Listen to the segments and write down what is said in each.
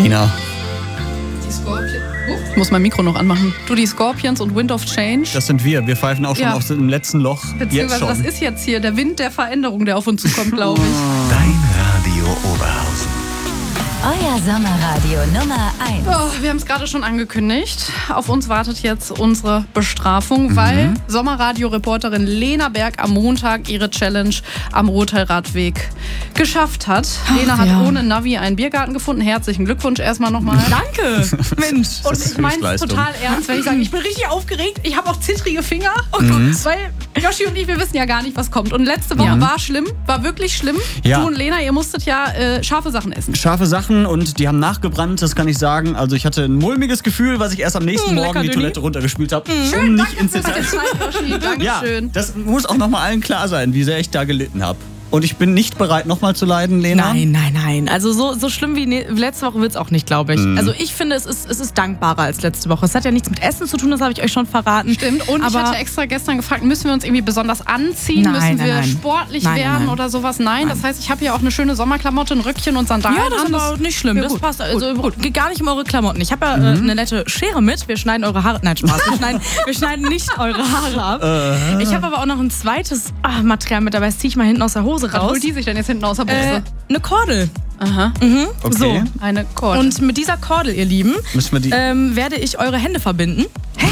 Lina. Die Scorpions. Ich muss mein Mikro noch anmachen. Du, die Scorpions und Wind of Change. Das sind wir. Wir pfeifen auch schon aus dem letzten Loch. Beziehungsweise, das ist jetzt hier der Wind der Veränderung, der auf uns zukommt, glaube ich. Dein Radio Oberhausen. Euer Sommerradio Nummer 1. Oh, wir haben es gerade schon angekündigt. Auf uns wartet jetzt unsere Bestrafung, weil Sommerradio-Reporterin Lena Berg am Montag ihre Challenge am Rotteilradweg geschafft hat. Lena hat ohne Navi einen Biergarten gefunden. Herzlichen Glückwunsch erstmal nochmal. Danke, Mensch. Und ich meine es total ernst, wenn ich sage, ich bin richtig aufgeregt. Ich habe auch zittrige Finger. Weil Yoshi und ich, wir wissen ja gar nicht, was kommt. Und letzte Woche war schlimm, war wirklich schlimm. Ja. Du und Lena, ihr musstet ja scharfe Sachen essen. Scharfe Sachen und die haben nachgebrannt, das kann ich sagen. Also ich hatte ein mulmiges Gefühl, was ich erst am nächsten Morgen die Toilette runtergespült habe. Schön, nicht ins danke Detail. für die Zeit, Yoshi. Dankeschön. Ja, das muss auch nochmal allen klar sein, wie sehr ich da gelitten habe. Und ich bin nicht bereit, nochmal zu leiden, Lena. Nein. Also so schlimm wie letzte Woche wird es auch nicht, glaube ich. Also ich finde, es ist dankbarer als letzte Woche. Es hat ja nichts mit Essen zu tun, das habe ich euch schon verraten. Stimmt. Und ich hatte extra gestern gefragt, müssen wir uns irgendwie besonders anziehen? Müssen wir sportlich werden oder sowas? Nein. Das heißt, ich habe hier auch eine schöne Sommerklamotte, ein Röckchen und Sandalen an. Ja, das ist aber nicht schlimm. Ja, das gut. passt. Also geht gar nicht um eure Klamotten. Ich habe ja eine nette Schere mit. Wir schneiden eure Haare. Nein, Spaß. Wir schneiden nicht eure Haare ab. Ich habe aber auch noch ein zweites Material mit dabei. Das ziehe ich mal hinten aus der Hose raus. Was holt die sich denn jetzt hinten aus der Buchse? Eine Kordel. Aha. Okay. So. Eine Kordel. Und mit dieser Kordel, ihr Lieben, Müssen wir die werde ich eure Hände verbinden.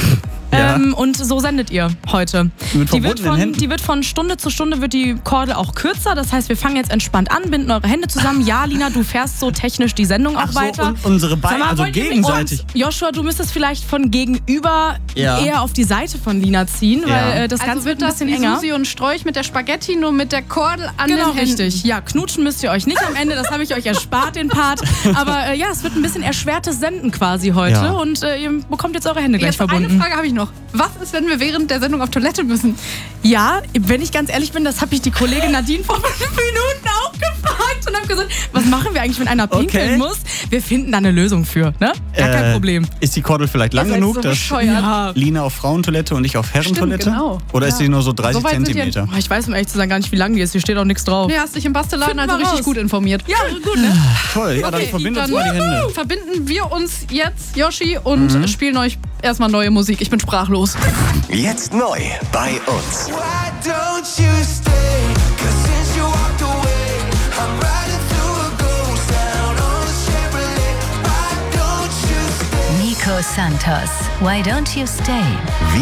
Ja. Und so sendet ihr heute. Mit verbundenen Händen? Die wird von Stunde zu Stunde wird die Kordel auch kürzer. Das heißt, wir fangen jetzt entspannt an, binden eure Hände zusammen. Ja, Lina, du fährst so technisch die Sendung auch weiter. Und unsere Beine, also wollt ihr mich- gegenseitig. Und Joshua, du müsstest vielleicht von gegenüber eher auf die Seite von Lina ziehen, weil das Ganze wird ein bisschen wie enger. Susi und Strolch mit der Spaghetti, nur mit der Kordel an Genau, den Händen. richtig. Ja, knutschen müsst ihr euch nicht am Ende, das habe ich euch erspart, den Part. Aber es wird ein bisschen erschwertes Senden quasi heute und ihr bekommt jetzt eure Hände gleich Jetzt verbunden. eine Frage habe ich noch. Was ist, wenn wir während der Sendung auf Toilette müssen? Ja, wenn ich ganz ehrlich bin, das habe ich die Kollegin Nadine vor 5 Minuten auch gefragt und habe gesagt, was machen wir eigentlich, wenn einer pinkeln muss? Wir finden da eine Lösung für, ne? Gar kein Problem. Ist die Kordel vielleicht lang Ihr seid genug, so dass bescheuert. Lina auf Frauentoilette und ich auf Herrentoilette? Stimmt, genau. Oder ist sie nur so 30 So weit sind die Zentimeter? Oh, ich weiß um ehrlich zu sein gar nicht, wie lang die ist. Hier steht auch nichts drauf. Nee, hast dich im Bastelladen Finden also wir richtig raus. gut informiert. Ja, gut, ne? Toll, ja, dann verbindet uns mal die Hände. Verbinden wir uns jetzt, Yoshi, und spielen euch erstmal neue Musik. Ich bin sprachlos. Jetzt neu bei uns. Why don't you stay? 'Cause since you walked away, I'm riding through a ghost town on a Chevrolet. Why don't you stay? Nico Santos, Why Don't You Stay?